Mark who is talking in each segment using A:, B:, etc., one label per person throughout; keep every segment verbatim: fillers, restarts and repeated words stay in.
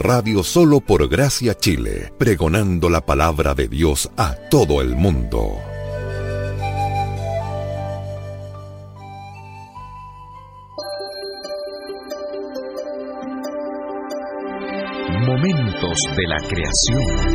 A: Radio Solo por Gracia Chile, pregonando la palabra de Dios a todo el mundo.
B: Momentos de la creación.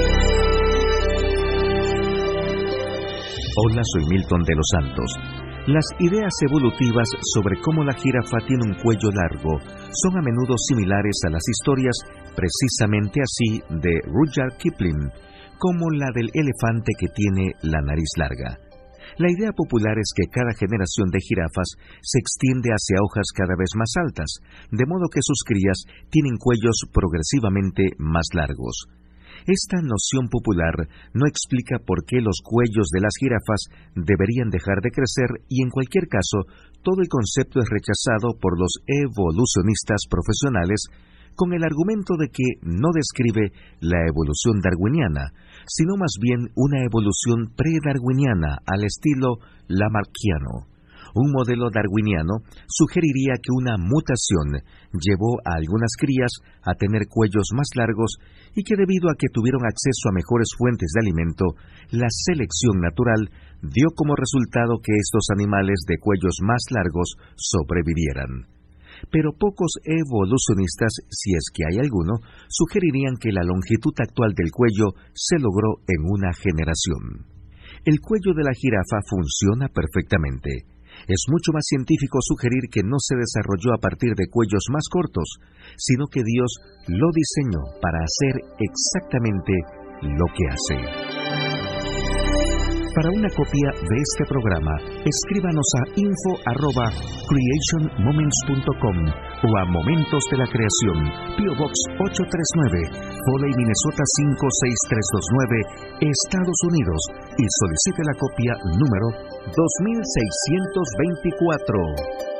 B: Hola, soy Milton de los Santos. Las ideas evolutivas sobre cómo la jirafa tiene un cuello largo son a menudo similares a las historias precisamente así de Rudyard Kipling, como la del elefante que tiene la nariz larga. La idea popular es que cada generación de jirafas se extiende hacia hojas cada vez más altas, de modo que sus crías tienen cuellos progresivamente más largos. Esta noción popular no explica por qué los cuellos de las jirafas deberían dejar de crecer y, en cualquier caso, todo el concepto es rechazado por los evolucionistas profesionales con el argumento de que no describe la evolución darwiniana, sino más bien una evolución pre-darwiniana al estilo lamarckiano. Un modelo darwiniano sugeriría que una mutación llevó a algunas crías a tener cuellos más largos y que debido a que tuvieron acceso a mejores fuentes de alimento, la selección natural dio como resultado que estos animales de cuellos más largos sobrevivieran. Pero pocos evolucionistas, si es que hay alguno, sugerirían que la longitud actual del cuello se logró en una generación. El cuello de la jirafa funciona perfectamente. Es mucho más científico sugerir que no se desarrolló a partir de cuellos más cortos, sino que Dios lo diseñó para hacer exactamente lo que hace. Para una copia de este programa, escríbanos a info arroba creation moments punto com o a Momentos de la Creación, P O Box ocho tres nueve, Foley, Minnesota cinco seis tres dos nueve, Estados Unidos, y solicite la copia número dos mil seiscientos veinticuatro.